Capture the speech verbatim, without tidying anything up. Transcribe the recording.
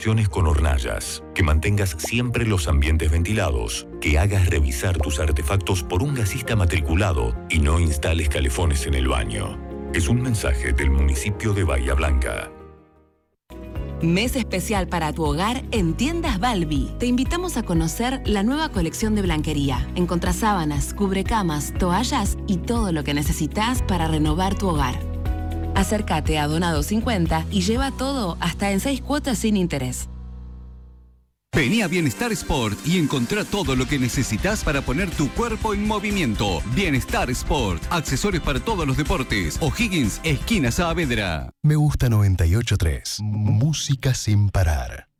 Con hornallas, que mantengas siempre los ambientes ventilados, que hagas revisar tus artefactos por un gasista matriculado y no instales calefones en el baño. Es un mensaje del municipio de Bahía Blanca. Mes especial para tu hogar en Tiendas Balbi. Te invitamos a conocer la nueva colección de blanquería. Encontrá sábanas, cubrecamas, toallas y todo lo que necesitas para renovar tu hogar. Acércate a Donado cincuenta y lleva todo hasta en seis cuotas sin interés. Vení a Bienestar Sport y encontrá todo lo que necesitas para poner tu cuerpo en movimiento. Bienestar Sport, accesorios para todos los deportes. O'Higgins, esquina Saavedra. Me gusta noventa y ocho punto tres. Música sin parar.